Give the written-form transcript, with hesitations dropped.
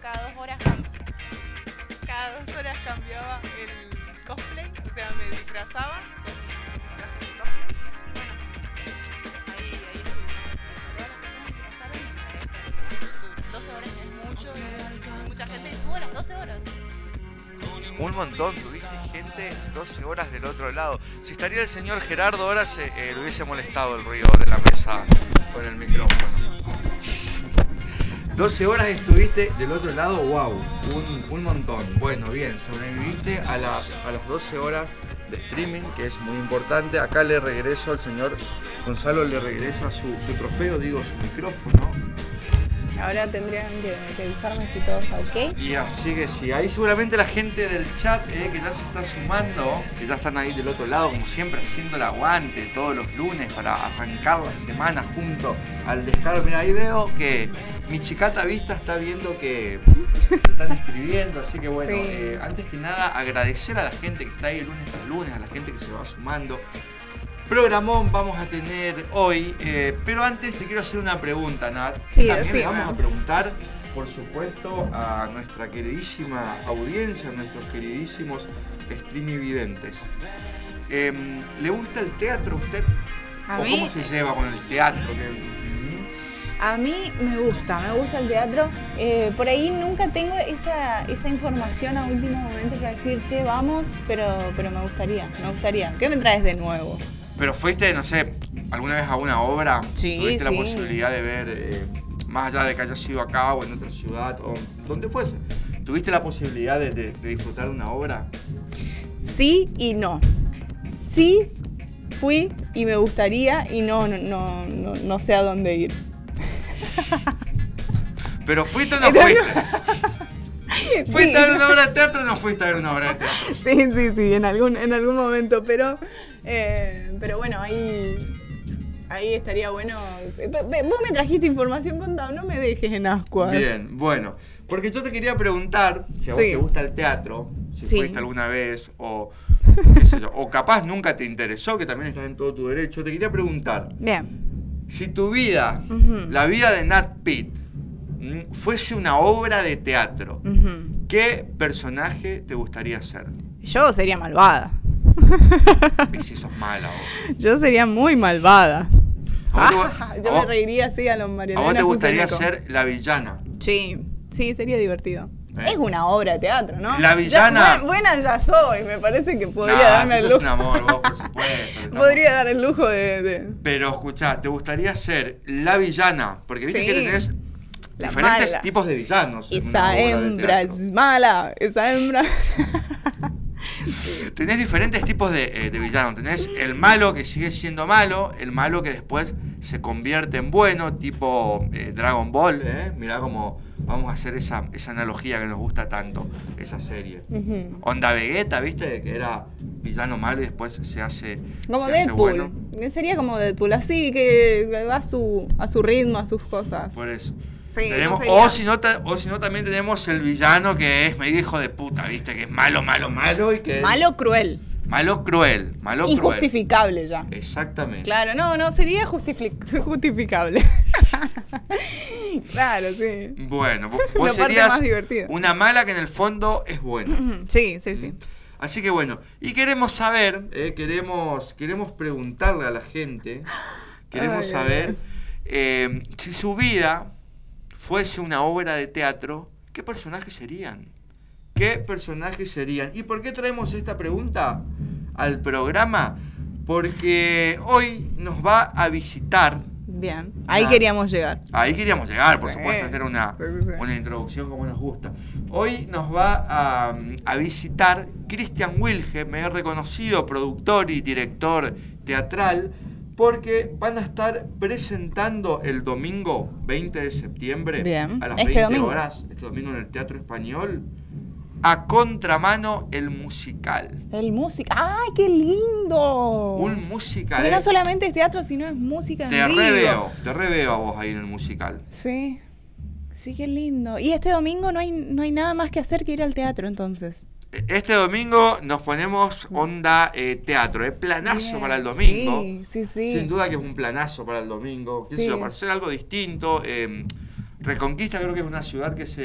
cada 2 horas cambiaba el cosplay, o sea, me disfrazaba con mi traje de cosplay. Bueno, ahí estuvimos. Todas las personas que se pasaron, 12 horas es mucho, y mucha gente estuvo las 12 horas. Un montón, tuviste gente 12 horas del otro lado. Si estaría el señor Gerardo ahora le hubiese molestado el ruido de la mesa con el micrófono. 12 horas estuviste del otro lado, wow, un montón. Bueno, bien, sobreviviste a las 12 horas de streaming, que es muy importante. Acá le regreso al señor Gonzalo, le regresa su trofeo, digo, su micrófono. Ahora tendrían que avisarme si todo está ok. Y así que sí, ahí seguramente la gente del chat que ya se está sumando, que ya están ahí del otro lado, como siempre, haciendo el aguante todos los lunes para arrancar la semana junto al descargo. Mira, ahí veo que mi chicata Vista está viendo que están escribiendo, así que bueno, sí. Antes que nada agradecer a la gente que está ahí lunes tras lunes, a la gente que se va sumando. Programón vamos a tener hoy, pero antes te quiero hacer una pregunta, Nat. Sí, también sí, le vamos a preguntar, por supuesto, a nuestra queridísima audiencia, a nuestros queridísimos streamividentes. ¿Le gusta el teatro a usted? ¿A ¿O mí? cómo se lleva con el teatro? A mí me gusta el teatro. Por ahí nunca tengo esa información a último momento para decir, che, vamos, pero me gustaría. ¿Qué me traes de nuevo? Pero fuiste, no sé, alguna vez a una obra, sí, tuviste sí. la posibilidad de ver, más allá de que hayas sido acá o en otra ciudad o donde fuese, ¿tuviste la posibilidad de disfrutar de una obra? Sí y no. Sí fui y me gustaría y no sé a dónde ir. ¿Pero fuiste o no fuiste? ¿Fuiste sí. a ver una obra de teatro o no fuiste a ver una obra de teatro? Sí, en algún momento, pero bueno, ahí estaría bueno. Vos me trajiste información, contado, no me dejes en ascuas. Bien, bueno, porque yo te quería preguntar si a vos te gusta el teatro, si fuiste alguna vez o qué sé yo, o capaz nunca te interesó, que también estás en todo tu derecho. Te quería preguntar, bien, si tu vida, la vida de Nat Pitt, fuese una obra de teatro, ¿qué personaje te gustaría ser? Yo sería malvada. ¿Y si sos mala vos? Yo sería muy malvada. Yo me reiría así a los María Elena. ¿A vos te gustaría ser la villana? Sí, sería divertido. Es una obra de teatro, ¿no? La villana. Buena ya soy, me parece que podría darme el lujo. Es un amor, vos, por supuesto. Podría dar el lujo de... Pero escuchá, ¿te gustaría ser la villana? Porque viste que tenés diferentes mala. Tipos de villanos. Esa hembra es mala, esa hembra... Tenés diferentes tipos de villanos. Tenés el malo que sigue siendo malo, el malo que después se convierte en bueno, tipo Dragon Ball, Mirá cómo vamos a hacer esa analogía que nos gusta tanto, esa serie. Onda Vegeta, ¿viste? Que era villano malo y después se hace como se Deadpool. Hace bueno. Sería como Deadpool, así que va a su ritmo, a sus cosas. Por eso. Sí, tenemos, no o si no también tenemos el villano que es medio hijo de puta, ¿viste? Que es malo y que malo cruel. Malo cruel. Injustificable ya. Exactamente. Claro, no, sería justificable. Claro, sí. Bueno, vos serías más divertida. Una mala que en el fondo es buena. Sí. Así que bueno, y queremos saber, queremos preguntarle a la gente, saber si su vida fuese una obra de teatro, ¿qué personajes serían? ¿Y por qué traemos esta pregunta al programa? Porque hoy nos va a visitar. Bien, ahí queríamos llegar. Por supuesto, esta era una introducción como nos gusta. Hoy nos va a visitar Christian Wilhelm, reconocido productor y director teatral, porque van a estar presentando el domingo 20 de septiembre a las 20 horas, este domingo en el Teatro Español, A Contramano, el musical. ¡Ay, qué lindo! Un musical. Porque no solamente es teatro, sino es música en vivo. Te reveo a vos ahí en el musical. Sí, qué lindo. Y este domingo no hay nada más que hacer que ir al teatro, entonces. Este domingo nos ponemos onda teatro, planazo. Bien, para el domingo. Sí. Sin duda que es un planazo para el domingo. Para hacer algo distinto. Reconquista creo que es una ciudad que se